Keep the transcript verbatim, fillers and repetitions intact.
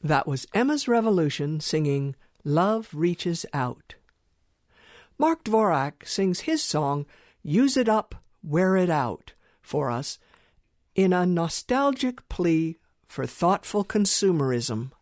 That was Emma's Revolution singing Love Reaches Out. Mark Dvorak sings his song Use It Up, Wear It Out for us in a nostalgic plea for thoughtful consumerism.